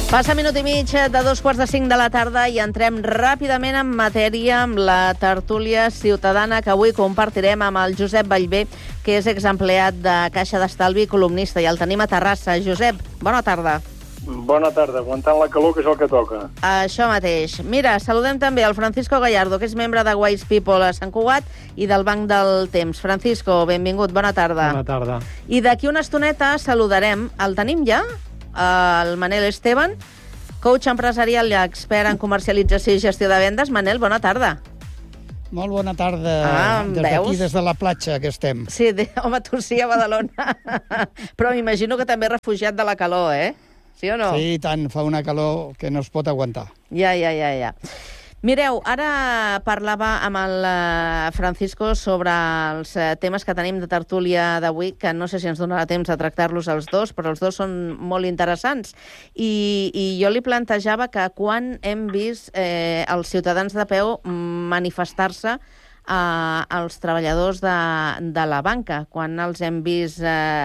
Passa minut i mig de 4:45 de la tarda i entrem ràpidament en matèria amb la tertúlia ciutadana que avui compartirem amb el Josep Ballbé, que és exempleat de Caixa d'Estalvi i columnista, i el tenim a Terrassa. Josep, bona tarda. Bona tarda, aguantant la calor, que és el que toca. Això mateix. Mira, saludem també el Francisco Gallardo, que és membre de Wise People a Sant Cugat i del Banc del Temps. Francisco, benvingut, bona tarda. Bona tarda. I d'aquí una estoneta saludarem, el tenim ja? El Manel Esteban, coach empresarial i expert en comercialització i gestió de vendes. Manel, bona tarda. Molt bona tarda. Des d'aquí, des de la platja, que estem. Sí, home, tu sí, a Badalona. Però m'imagino que també refugiat de la calor, eh? Sí o no? Sí, tant, fa una calor que no es pot aguantar. Ja. Mireu, ara parlava amb el Francisco sobre els temes que tenim de tertúlia d'avui, que no sé si ens donarà temps de tractar-los els dos, però els dos són molt interessants. I jo li plantejava que quan hem vist els ciutadans de peu manifestar-se als treballadors de la banca, quan els hem vist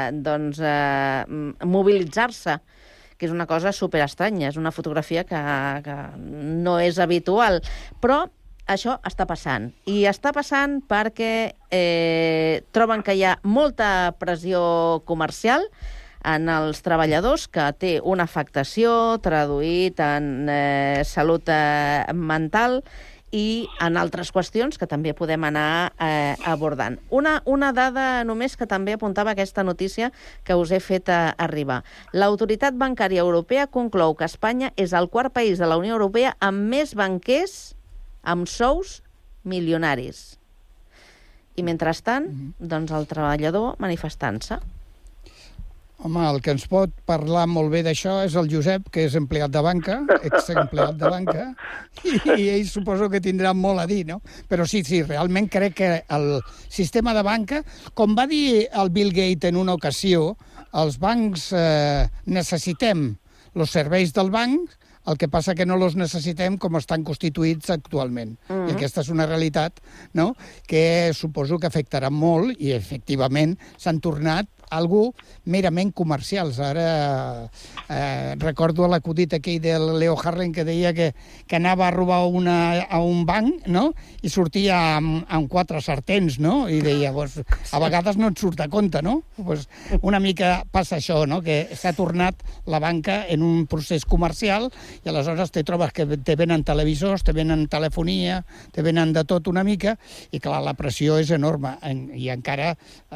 mobilitzar-se, que és una cosa superestranya, és una fotografia que no és habitual. Però això està passant. I està passant perquè troben que hi ha molta pressió comercial en els treballadors, que té una afectació traduït en salut mental i en altres qüestions que també podem anar abordant. Una dada només que també apuntava aquesta notícia que us he fet arribar. L'Autoritat Bancària Europea conclou que Espanya és el quart país de la Unió Europea amb més banquers amb sous milionaris. I mentrestant, doncs el treballador manifestant-se. Home, el que ens pot parlar molt bé d'això és el Josep, que és empleat de banca, exempleat de banca, i ell suposo que tindrà molt a dir, no? Però sí, realment crec que el sistema de banca, com va dir el Bill Gates en una ocasió, els bancs necessitem els serveis del banc, el que passa que no els necessitem com estan constituïts actualment. I aquesta és una realitat, no?, que suposo que afectarà molt, i efectivament s'han tornat algú merament comercials. Ara recordo l'acudit aquell del Leo Harlem que deia que anava a robar a un banc, no?, i sortia amb 4 sartens, no?, i deia, pues, a vegades no et surt a compte, no? Pues una mica passa això, no?, que s'ha tornat la banca en un procés comercial i aleshores te trobes que te venen televisors, te venen telefonia, te venen de tot una mica, i clar, la pressió és enorme, i encara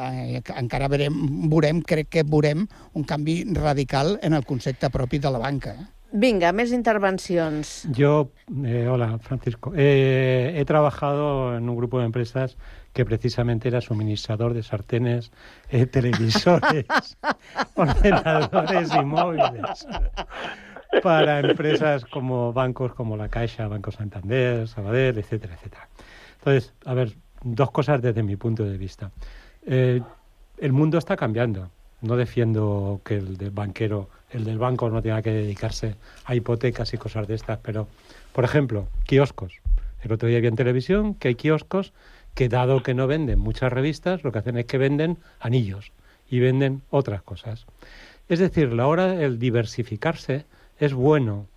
crec que veurem un canvi radical en el concepte propi de la banca. Vinga, més intervencions. Yo, hola, Francisco. He trabajado en un grupo de empresas que precisamente era suministrador de sartenes, televisores, ordenadores y móviles para empresas como bancos como La Caixa, Banco Santander, Sabadell, etcétera, etcétera. Entonces, a ver, dos cosas desde mi punto de vista. El mundo está cambiando. No defiendo que el del banco no tenga que dedicarse a hipotecas y cosas de estas, pero, por ejemplo, kioscos. El otro día vi en televisión que hay kioscos que, dado que no venden muchas revistas, lo que hacen es que venden anillos y venden otras cosas. Es decir, la hora del diversificarse es bueno.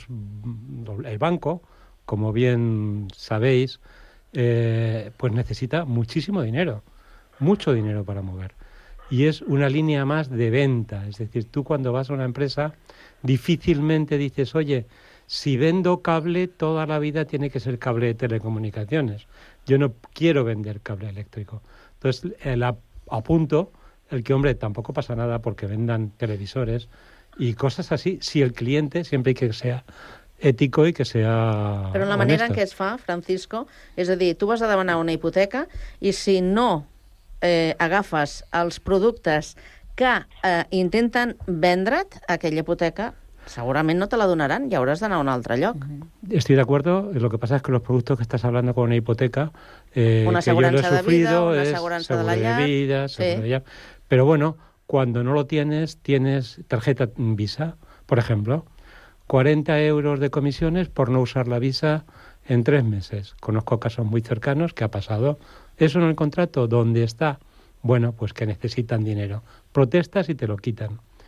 El banco, como bien sabéis, pues necesita muchísimo dinero. Mucho dinero para mover. Y es una línea más de venta. Es decir, tú cuando vas a una empresa difícilmente dices, oye, si vendo cable, toda la vida tiene que ser cable de telecomunicaciones. Yo no quiero vender cable eléctrico. Entonces, apunto el que, hombre, tampoco pasa nada porque vendan televisores y cosas así, si el cliente, siempre hay que sea ètico i que sea Però la manera en què es fa, Francisco, és a dir, tu vas a demanar una hipoteca i si no agafes els productes que intenten vendre't aquella hipoteca, segurament no te la donaran i hauràs d'anar a un altre lloc. Estoy de acuerdo. Lo que pasa es que los productos que estás hablando con una hipoteca, una que yo lo he sufrido, una es aseguranza de seguro la llar. de vida, seguro de llar. Pero bueno, cuando no lo tienes tarjeta Visa, por ejemplo, 40 euros de comisiones por no usar la Visa en 3 meses. Conozco casos muy cercanos que ha pasado. Eso en el contrato, ¿dónde está? Bueno, pues que necesitan dinero. Protestas y te lo quitan.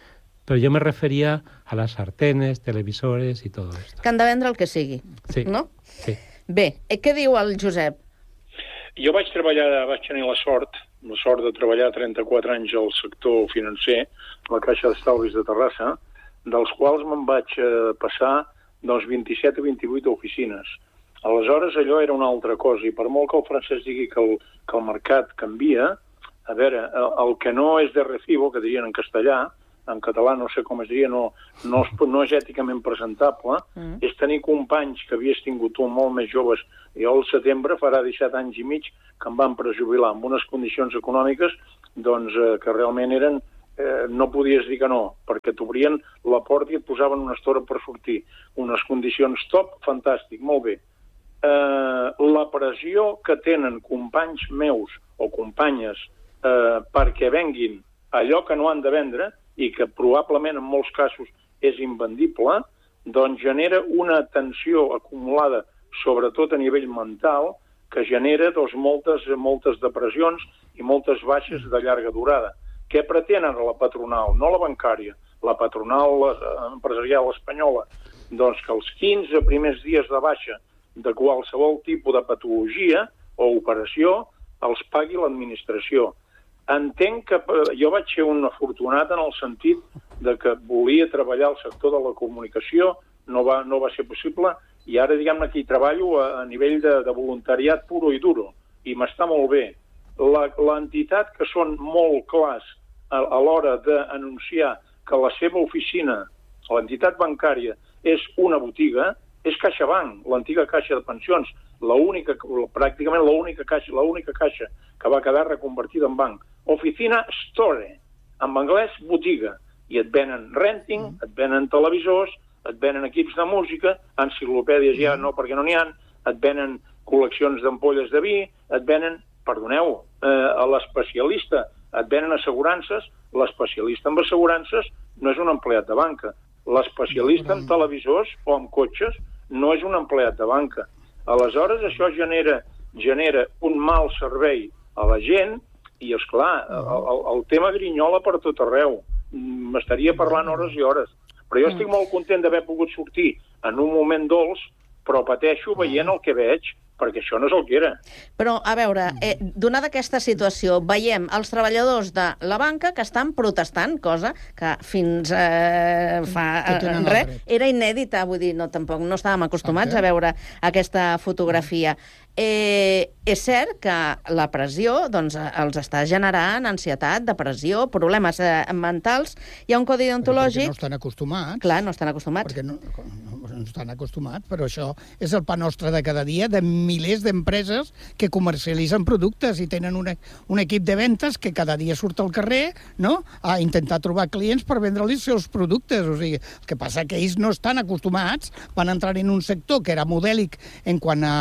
pero yo me refería a las sartenes, televisores y todo esto. Que han de vendre el que sigui, Sí. no? Sí. Bé, què diu el Josep? Jo vaig tenir la sort de treballar 34 anys al sector financer, la Caixa d'Estalvis de Terrassa, dels quals me'n vaig passar 27 o 28 oficines. Aleshores, allò era una altra cosa, i per molt que el francès digui que el mercat canvia, a veure, el que no és de recibo, que dirien en castellà, en català no sé com es diria, no és èticament presentable, és tenir companys que havies tingut tu molt més joves. Jo al setembre farà 17 anys i mig que em van prejubilar amb unes condicions econòmiques doncs, que realment eren... no podies dir que no, perquè t'obrien la porta i et posaven una estora per sortir. Unes condicions top, fantàstic, molt bé. La pressió que tenen companys meus o companyes perquè venguin allò que no han de vendre i que probablement en molts casos és invendible, doncs genera una tensió acumulada, sobretot a nivell mental, que genera moltes depressions i moltes baixes de llarga durada. Què pretenen la patronal, no la bancària, la patronal empresarial espanyola? Doncs que els 15 primers dies de baixa de qualsevol tipus de patologia o operació els pagui l'administració. Entenc que jo vaig ser un afortunat en el sentit de que volia treballar al sector de la comunicació, no va ser possible, i ara, diguem-ne, que hi treballo a nivell de voluntariat puro i duro, i m'està molt bé. L'entitat que són molt clars a l'hora d'anunciar que la seva oficina, l'entitat bancària, és una botiga, és CaixaBank, l'antiga caixa de pensions, pràcticament l'única caixa que va quedar reconvertida en banc. Oficina Store, en anglès botiga, i et venen renting, et venen televisors, et venen equips de música, enciclopèdies ja no perquè no n'hi ha, et venen col·leccions d'ampolles de vi, et venen, perdoneu, a l'especialista, et venen assegurances, l'especialista en assegurances no és un empleat de banca, l'especialista en televisors o en cotxes no és un empleat de banca. Aleshores, això genera un mal servei a la gent i, esclar, el tema grinyola per tot arreu. M'estaria parlant hores i hores. Però jo estic molt content d'haver pogut sortir en un moment dolç, però pateixo veient el que veig, perquè això no és el que era. Però, a veure, donada aquesta situació, veiem els treballadors de la banca que estan protestant, cosa que fins fa res era inèdita, vull dir, tampoc no estàvem acostumats a veure aquesta fotografia. És cert que la pressió doncs, els està generant ansietat, depressió, problemes mentals. Hi ha un codi deontològic... Perquè no estan acostumats. Clar, no estan acostumats. Perquè no estan acostumats, però això és el pa nostre de cada dia de milers d'empreses que comercialitzen productes i tenen un equip de ventes que cada dia surt al carrer, no?, a intentar trobar clients per vendre-li els seus productes. O sigui, el que passa que ells no estan acostumats, van entrar en un sector que era modèlic en quant a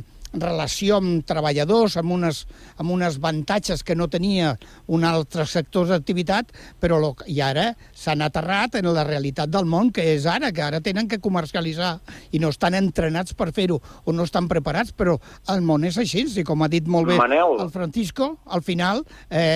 relació amb treballadors, amb unes avantatges que no tenia un altre sector d'activitat, però i ara s'han aterrat en la realitat del món, que és ara, que ara tenen que comercialitzar i no estan entrenats per fer-ho o no estan preparats, però el món és així, i com ha dit molt bé el Francisco, al final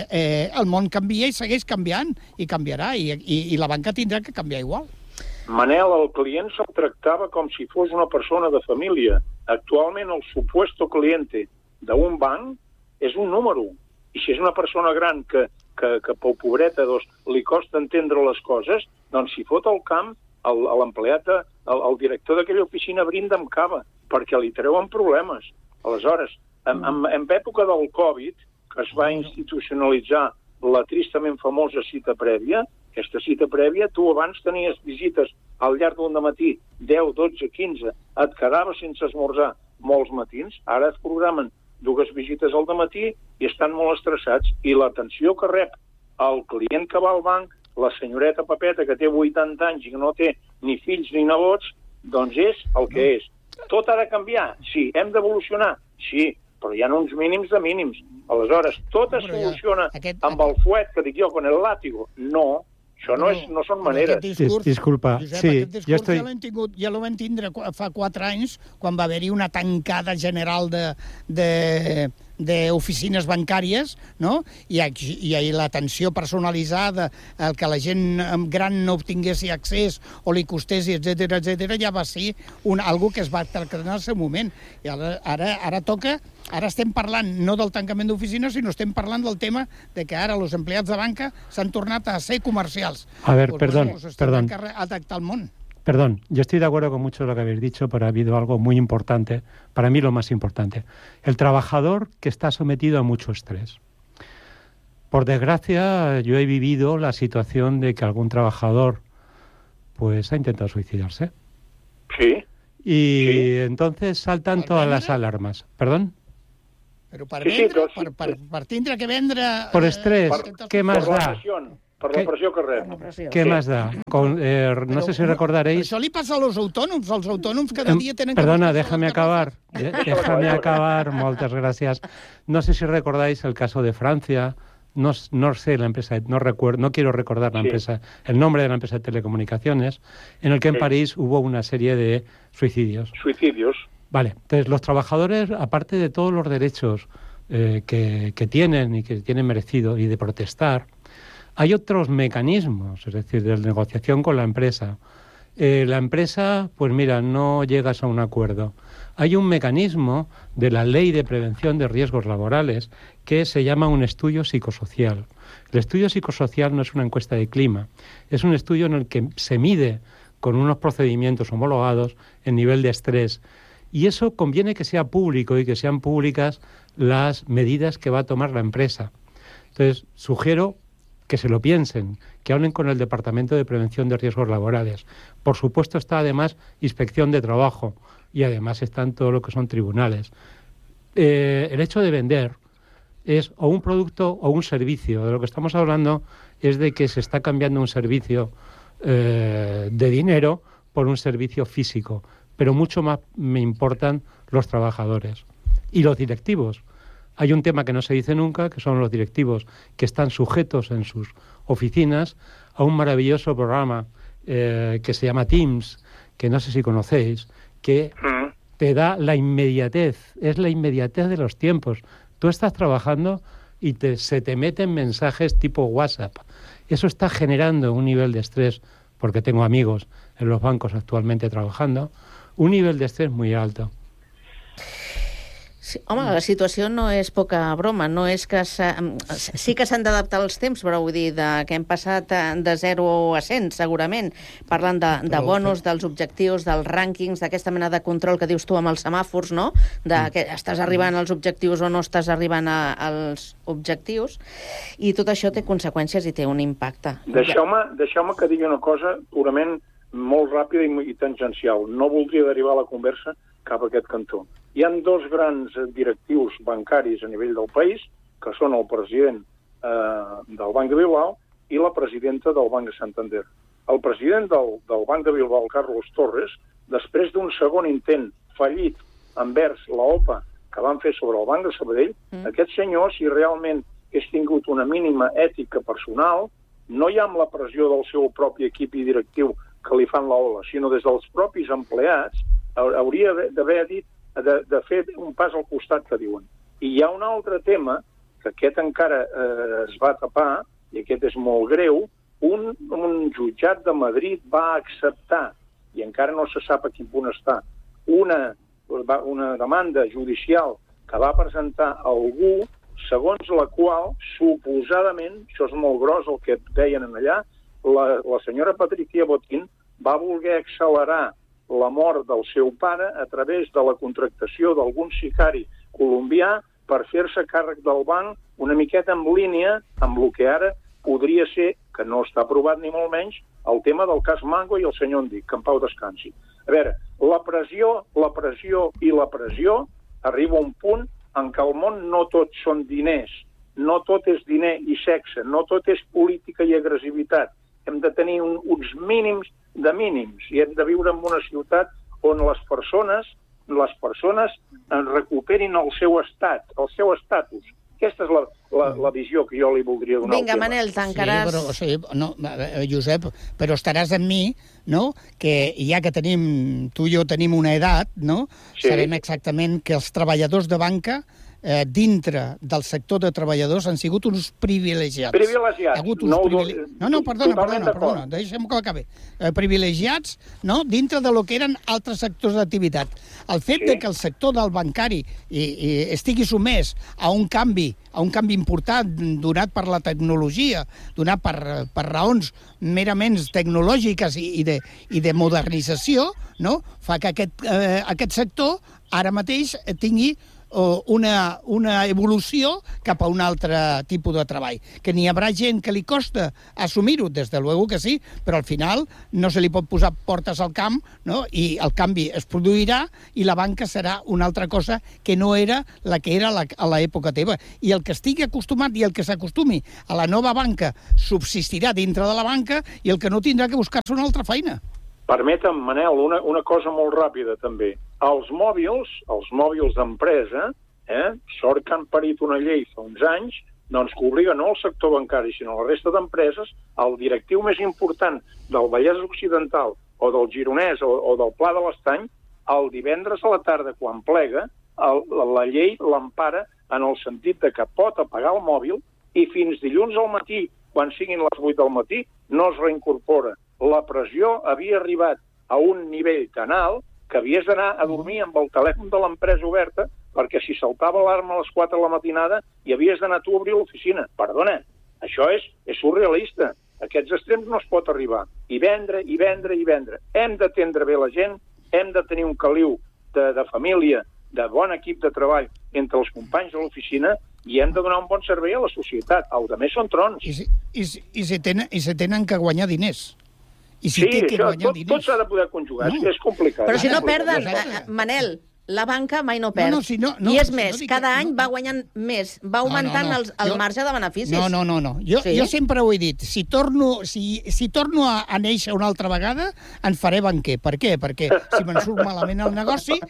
el món canvia i segueix canviant, i canviarà, i la banca tindrà que canviar igual. Manel, el client se'l tractava com si fos una persona de família. Actualment el supuesto cliente d'un banc és un número. I si és una persona gran que pobreta, li costa entendre les coses, doncs si fot el camp, l'empleat, el director d'aquella oficina brinda amb cava, perquè li treuen problemes. Aleshores, en època del Covid, que es va institucionalitzar la tristament famosa cita prèvia, aquesta cita prèvia, tu abans tenies visites al llarg d'un dematí, 10, 12, 15, et quedaves sense esmorzar molts matins, ara es programen 2 visites al dematí i estan molt estressats, i l'atenció que rep el client que va al banc, la senyoreta Pepeta, que té 80 anys i que no té ni fills ni nebots, doncs és el que és. Tot ha de canviar? Sí. Hem d'evolucionar? Sí. Però hi ha uns mínims de mínims. Aleshores, tot es soluciona amb el fuet, que dic jo, con el látigo. No, això no són maneres. Disculpa. Josep, aquest discurs ja lo vam tindre fa 4 anys, quan va haver-hi una tancada general de d'oficines bancàries, no? I l'atenció personalitzada, el que la gent gran no obtingués accés o li costés, etc, ja va ser algo que es va tractar en el seu moment. I ara toca... Ara estem parlant no del tancament d'oficines, sinó estem parlant del tema de que ara els empleats de banca s'han tornat a ser comercials. A ver, perdón. A tractar el món. Perdón, yo estoy de acuerdo con mucho de lo que habéis dicho, pero ha habido algo muy importante, para mí lo más importante. El trabajador que está sometido a mucho estrés. Por desgracia, yo he vivido la situación de que algún trabajador pues ha intentado suicidarse. Sí. Y entonces saltan todas las alarmas. ¿Perdón? Però per vendre, per tindre que vendre... Por estrés, ¿qué más da? Per la pressió que rep. ¿Qué más da? No sé si recordaréis... Això li passa als autònoms. Els autònoms cada dia tenen... Perdona, déjame acabar. Déjame acabar, muchas gracias. No sé si recordáis el caso de Francia. No sé la empresa, no quiero recordar la empresa, el nombre de la empresa de telecomunicaciones, en el que en París hubo una serie de suicidios. Vale, entonces los trabajadores, aparte de todos los derechos que tienen y que tienen merecido y de protestar, hay otros mecanismos, es decir, de negociación con la empresa. La empresa, pues mira, no llegas a un acuerdo. Hay un mecanismo de la Ley de Prevención de Riesgos Laborales que se llama un estudio psicosocial. El estudio psicosocial no es una encuesta de clima, es un estudio en el que se mide con unos procedimientos homologados el nivel de estrés. Y eso conviene que sea público y que sean públicas las medidas que va a tomar la empresa. Entonces, sugiero que se lo piensen, que hablen con el Departamento de Prevención de Riesgos Laborales. Por supuesto está además Inspección de Trabajo y además están todo lo que son tribunales. El hecho de vender es o un producto o un servicio. De lo que estamos hablando es de que se está cambiando un servicio de dinero por un servicio físico. Pero mucho más me importan los trabajadores y los directivos. Hay un tema que no se dice nunca, que son los directivos que están sujetos en sus oficinas a un maravilloso programa que se llama Teams, que no sé si conocéis, que te da la inmediatez, es la inmediatez de los tiempos. Tú estás trabajando y se te meten mensajes tipo WhatsApp. Eso está generando un nivel de estrés, porque tengo amigos en los bancos actualmente trabajando, un nivel de estrés muy alto. Sí, home, la situació no és poca broma, no és que sí que s'han d'adaptar els temps, però vull dir que hem passat de 0 a 100, segurament. Parlen de bonus, dels objectius, dels rànquings, d'aquesta mena de control que dius tu amb els semàfors, no? De que estàs arribant als objectius o no estàs arribant als objectius, i tot això té conseqüències i té un impacte. Deixeu-me que digui una cosa purament molt ràpida i tangencial. No voldria derivar la conversa cap a aquest cantó. Hi ha dos grans directius bancaris a nivell del país, que són el president del Banc de Bilbao i la presidenta del Banc de Santander. El president del Banc de Bilbao, Carlos Torres, després d'un segon intent fallit envers l'OPA que van fer sobre el Banc de Sabadell, aquest senyor, si realment hagués tingut una mínima ètica personal, no ja amb la pressió del seu propi equip i directiu que li fan l'ola, sinó des dels propis empleats, hauria d'haver dit de fer un pas al costat, que diuen. I hi ha un altre tema, que aquest encara es va tapar, i aquest és molt greu, un jutjat de Madrid va acceptar, i encara no se sap a quin punt està, una demanda judicial que va presentar algú, segons la qual, suposadament, això és molt gros el que deien allà, la senyora Patricia Botín va voler accelerar la mort del seu pare a través de la contractació d'algun sicari colombià per fer-se càrrec del banc una miqueta en línia amb el que ara podria ser, que no està aprovat ni molt menys, el tema del cas Mango i el senyor Endic, que en pau descansi. A veure, la pressió arriba a un punt en què el món no tot són diners, no tot és diner i sexe, no tot és política i agressivitat. Hem de tenir uns mínims de mínims i hem de viure en una ciutat on les persones recuperin el seu estatus. Aquesta és la visió que jo li voldria donar. Vinga, Manel, tancaràs... Josep, però estaràs amb mi, no?, que ja que tu i jo tenim una edat, no?, sabem exactament que els treballadors de banca dintre del sector de treballadors han sigut uns privilegiats. Privilegiats. Perdona, deixem que acabi. Privilegiats, no?, dintre de lo que eren altres sectors d'activitat. El fet de que el sector del bancari estigui sumès a un canvi important donat per la tecnologia, donat per raons merament tecnològiques i de modernització, no?, fa que aquest sector ara mateix tingui una evolució cap a un altre tipus de treball. Que n'hi haurà gent que li costa assumir-ho, des de luego que sí, però al final no se li pot posar portes al camp, no?, i el canvi es produirà i la banca serà una altra cosa que no era la que era a l'època teva. I el que estigui acostumat i el que s'acostumi a la nova banca subsistirà dintre de la banca i el que no tindrà que buscar-se una altra feina. Permetem, Manel, una cosa molt ràpida, també. Els mòbils d'empresa, sort que han parit una llei fa uns anys, doncs que obliga no al sector bancari, sinó a la resta d'empreses, el directiu més important del Vallès Occidental o del Gironès o del Pla de l'Estany, el divendres a la tarda, quan plega, la llei l'empara en el sentit de que pot apagar el mòbil i fins dilluns al matí, quan siguin les 8 del matí, no es reincorpora. La pressió havia arribat a un nivell tan alt que havies d'anar a dormir amb el telèfon de l'empresa oberta perquè si saltava l'alarma a les 4 de la matinada hi havies d'anar tu a obrir l'oficina. Perdona, això és surrealista. Aquests extrems no es pot arribar. I vendre. Hem d'atendre bé la gent, hem de tenir un caliu de família, de bon equip de treball entre els companys de l'oficina i hem de donar un bon servei a la societat. El de més són trons. I se tenen que guanyar diners. I si sí, això, tot s'ha de poder conjugar, és complicat. Però si no perden, Manel, la banca mai no perd. I és més, cada any va guanyant més, va augmentant el marge de beneficis. No. Jo sempre ho he dit, si torno a néixer una altra vegada, en faré banquer. Per què? Perquè si me'n surt malament el negoci,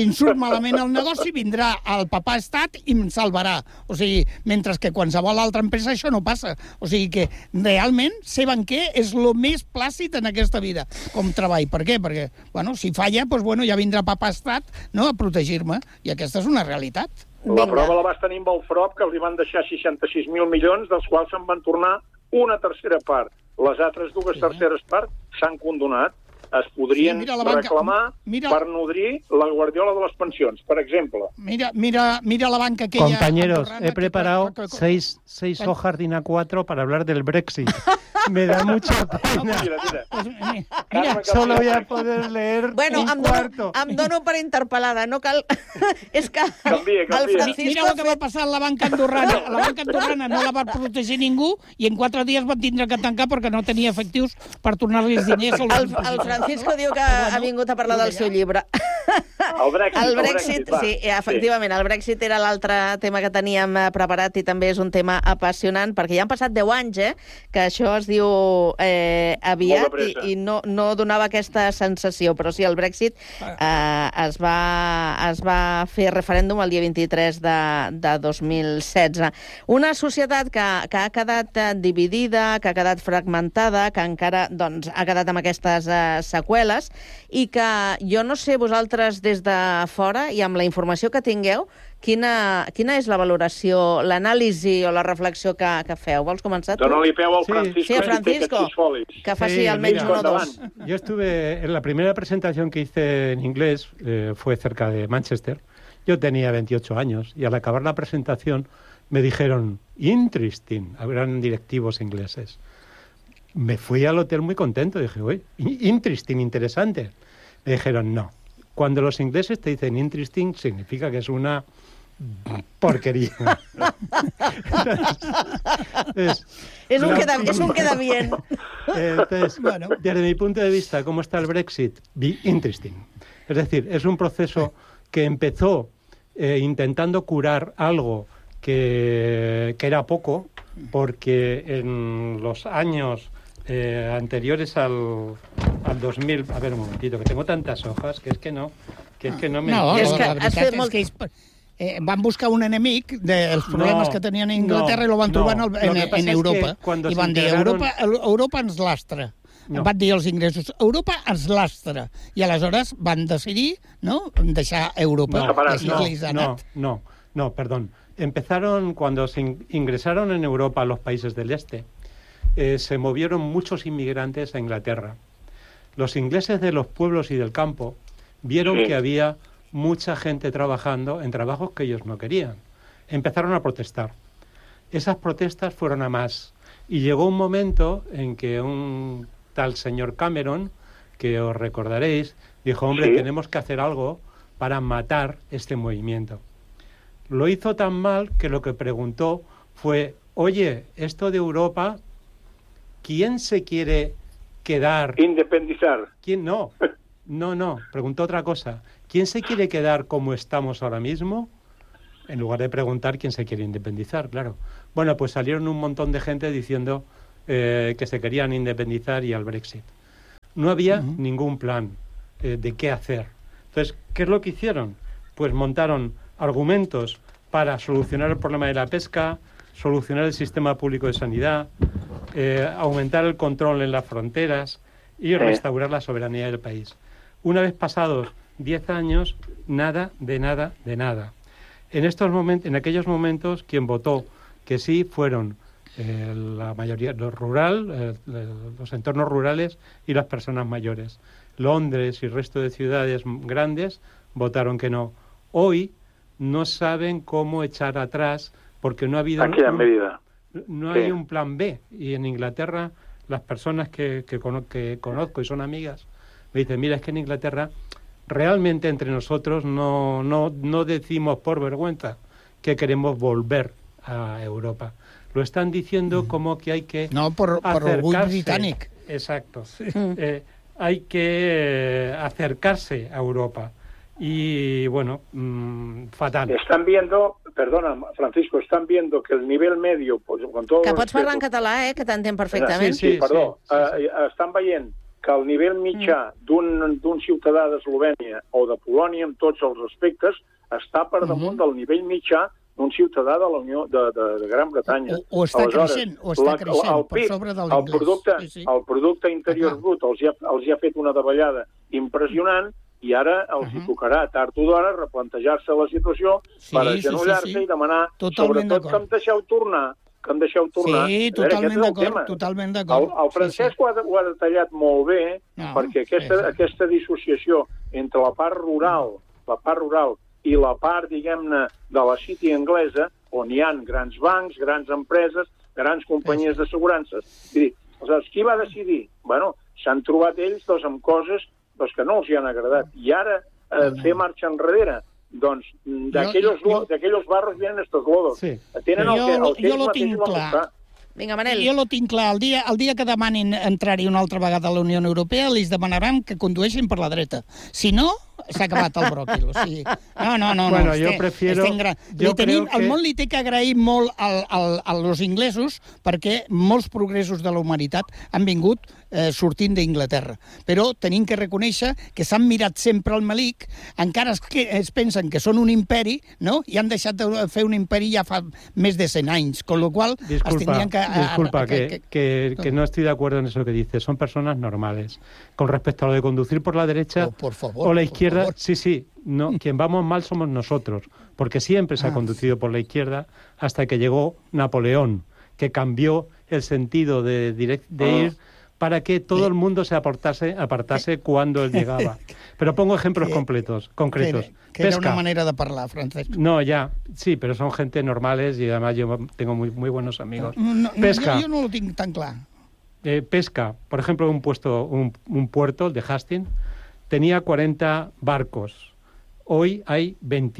vindrà el papà estat i em salvarà. O sigui, mentre que qualsevol altra empresa això no passa. O sigui que realment ser banquer és el més plàcid en aquesta vida, com treball. Per què? Perquè, si falla, ja vindrà papà estat, no?, a protegir-me, i aquesta és una realitat. La prova la vas tenir amb el FROB, que els van deixar 66.000 milions, dels quals se'n van tornar una tercera part. Les altres dues terceres parts s'han condonat. Es podrien reclamar per nodrir la guardiola de les pensions, per exemple. Mira la banca aquella... Compañeros, he preparado 6 hojas de INA4 para hablar del Brexit. Me da mucha pena. Mira, solo voy a poder leer un cuarto. Em dono per interpel·lada, no cal... És que el Francisco... Mira el que va passar a la banca andorrana. La banca andorrana no la va protegir ningú i en 4 dies van tindre que tancar perquè no tenia efectius per tornar-li els diners. El Francisco diu que ha vingut a parlar del seu llibre. El Brexit, sí, efectivament, el Brexit era l'altre tema que teníem preparat i també és un tema apassionant, perquè ja han passat 10 anys, que això es diu aviat i no donava aquesta sensació, però sí, el Brexit es va fer referèndum el dia 23 de 2016. Una societat que ha quedat dividida, que ha quedat fragmentada, que encara ha quedat amb aquestes seqüeles i que jo no sé vosaltres des de fora i amb la informació que tingueu, quina és la valoració, l'anàlisi o la reflexió que feu? Vols començar tu? Dóna-li peu al Francisco. Sí, Francisco, que faci almenys uno o dos. Yo estuve en la primera presentación que hice en inglés, fue cerca de Manchester. Yo tenía 28 años y al acabar la presentación me dijeron, interesting, eran directivos ingleses. Me fui al hotel muy contento, dije, uy, interesting, interesante. Me dijeron, no. Cuando los ingleses te dicen interesting, significa que es una porquería. Es un queda bien. Entonces, desde mi punto de vista, ¿cómo está el Brexit? Interesting. Es decir, es un proceso que empezó intentando curar algo que era poco, porque en los años anteriores al 2000... A ver, un momentito, que tengo tantas hojas que es que no me... No, la veritat és que van buscar un enemic dels problemes que tenien a Inglaterra i lo van trobar en Europa. I van dir, Europa ens lastra. Van dir els ingressos, Europa ens lastra. I aleshores van decidir deixar Europa. No. No, perdón. Empezaron cuando se ingresaron en Europa a los países del este. Se movieron muchos inmigrantes a Inglaterra. Los ingleses de los pueblos y del campo vieron que había mucha gente trabajando en trabajos que ellos no querían. Empezaron a protestar. Esas protestas fueron a más. Y llegó un momento en que un tal señor Cameron, que os recordaréis, dijo, hombre, tenemos que hacer algo para matar este movimiento. Lo hizo tan mal que lo que preguntó fue, oye, esto de Europa, ¿quién se quiere quedar? Independizar. ¿Quién? No, preguntó otra cosa. ¿Quién se quiere quedar como estamos ahora mismo? En lugar de preguntar quién se quiere independizar, claro. Bueno, pues salieron un montón de gente diciendo que se querían independizar y al Brexit. No había ningún plan de qué hacer. Entonces, ¿qué es lo que hicieron? Pues montaron argumentos para solucionar el problema de la pesca, solucionar el sistema público de sanidad, aumentar el control en las fronteras y restaurar la soberanía del país. Una vez pasados 10 años, nada de nada de nada. En aquellos momentos, quien votó que sí fueron la mayoría, los entornos rurales y las personas mayores. Londres y el resto de ciudades grandes votaron que no. Hoy no saben cómo echar atrás porque no ha habido no hay un plan B. Y en Inglaterra, las personas que conozco y son amigas me dicen, mira, es que en Inglaterra realmente entre nosotros no decimos por vergüenza que queremos volver a Europa. Lo están diciendo como que hay que por orgullo británico. Exacto. Hay que acercarse a Europa. Y, bueno, fatal. Están viendo, perdona, Francisco, están viendo que el nivel medio... Pues, con todo que pots parlar en català, que t'entenc perfectament. Sí, perdó. Estan veient que el nivell mitjà d'un ciutadà d'Eslovènia o de Polònia, amb tots els respectes, està per damunt del nivell mitjà d'un ciutadà de la Unió de Gran Bretanya. O està creixent, per sobre de l'inglès. El producte interior brut els hi ha fet una davallada impressionant i ara els hi tocarà tard o d'hora replantejar-se la situació per agenollar-se i demanar, sobretot, que em deixeu tornar. Sí, totalment d'acord. El Francesc ho ha detallat molt bé, perquè aquesta dissociació entre la part rural i la part, diguem-ne, de la city anglesa, on hi ha grans bancs, grans empreses, grans companyies d'assegurances. Aleshores, qui va decidir? Bueno, s'han trobat ells amb coses que no els hi han agradat. I ara fer marxa enrere. Doncs d'aquells barros vienen estos lodos. Sí. Jo lo tinc clar. Vinga, Manel. Jo lo tinc clar. El dia que demanin entrar-hi una altra vegada a la Unió Europea, els demanaran que condueixin per la dreta. Si no, s'ha acabat el bròquil. O sigui, no. Bueno, jo prefiero... El món li té que agrair molt als inglesos perquè molts progressos de la humanitat han vingut sortint d'Inglaterra. Però tenim que reconèixer que s'han mirat sempre al melic, encara es pensen que són un imperi, no? I han deixat de fer un imperi ja fa més de 100 anys, con lo cual es tindrien que... Disculpa, que no estoy de acuerdo en eso que dices. Son personas normales. Con respecto a lo de conducir por la derecha o la izquierda, sí. No, quien vamos mal somos nosotros, porque siempre se ha conducido por la izquierda hasta que llegó Napoleón, que cambió el sentido de ir para que todo el mundo se apartase cuando él llegaba. Pero pongo ejemplos concretos. Que era una manera de parlar, Francesc. No, sí, pero son gente normales y además yo tengo muy buenos amigos. Pesca. Yo no lo tengo tan claro. Pesca, por ejemplo, un puerto, el de Hastings, tenía 40 barcos. Hoy hay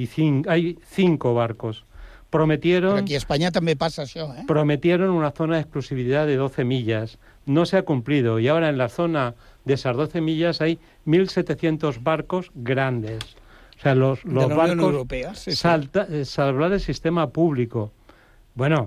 5 barcos. Pero aquí a España també passa això, eh? Prometieron una zona de exclusividad de 12 millas. No se ha cumplido. Y ahora en la zona de esas 12 millas hay 1.700 barcos grandes. O sea, los barcos Europea, salvar el sistema público. Bueno,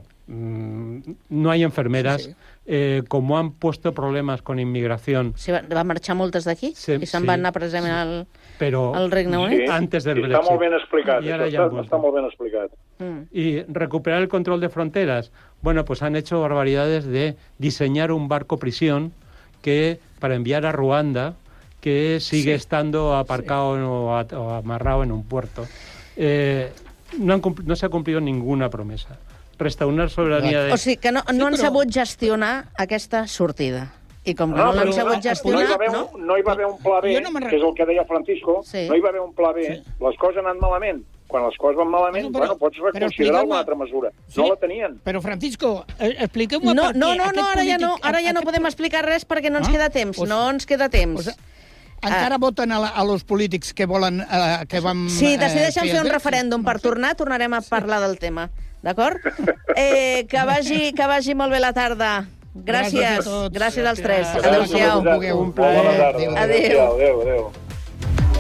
no hay enfermeras. Como han puesto problemas con inmigración... Va marxar moltes d'aquí? I se'n van anar precisament al Regne Unit? Antes del Brexit. Està molt ben explicat. Està molt ben explicat. Y recuperar el control de fronteras. Bueno, pues han hecho barbaridades de diseñar un barco prisión que para enviar a Ruanda, que sigue estando aparcado o amarrado en un puerto. no se ha cumplido ninguna promesa. Restaurar soberanía de... O sigui, que no han sabut gestionar aquesta sortida. I com que no l'han sabut gestionar... No hi va haver un pla B, que és el que deia Francisco, no hi va haver un pla B, les coses han anat malament. Quan les coses van malament, pots reconsiderar una altra mesura. No la tenien. Però, Francisco, expliqueu-me per què... No, ara ja no podem explicar res perquè no ens queda temps. No ens queda temps. Encara voten a los polítics que volen... Sí, decideixen fer un referèndum per tornarem a parlar del tema. D'acord? Que vagi molt bé la tarda. Gràcies als tres. Adéu-siau. Un plaer. Adéu.